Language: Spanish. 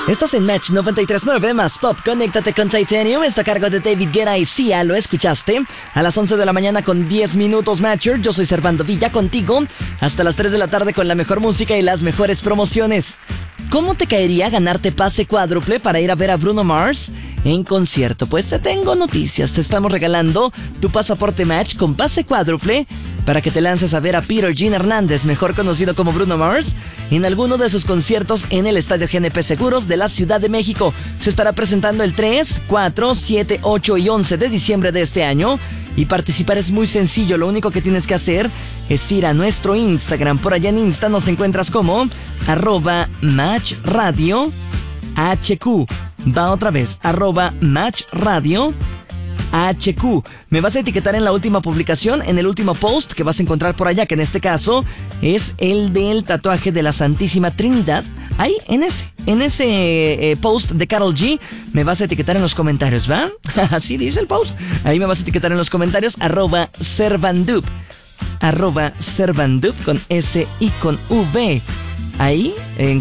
Estás en Match 93.9 más Pop. Conéctate con Titanium. Está a cargo de David Guetta y Sia. ¿Lo escuchaste? A las 11 de la mañana con 10 minutos, Matcher. Yo soy Servando Villa contigo hasta las 3 de la tarde con la mejor música y las mejores promociones. ¿Cómo te caería ganarte pase cuádruple para ir a ver a Bruno Mars en concierto? Pues te tengo noticias. Te estamos regalando tu pasaporte Match con pase cuádruple para que te lances a ver a Peter Jean Hernández, mejor conocido como Bruno Mars, en alguno de sus conciertos en el Estadio GNP Seguros de la Ciudad de México. Se estará presentando el 3, 4, 7, 8 y 11 de diciembre de este año. Y participar es muy sencillo, lo único que tienes que hacer es ir a nuestro Instagram. Por allá en Insta nos encuentras como @MatchRadioHQ. Va otra vez, @MatchRadioHQ. Me vas a etiquetar en la última publicación, en el último post que vas a encontrar por allá, que en este caso es el del tatuaje de la Santísima Trinidad. Ahí, en ese post de Karol G, me vas a etiquetar en los comentarios, ¿va? Así dice el post. Ahí me vas a etiquetar en los comentarios, @Servandup. @Servandup con S y con V. Ahí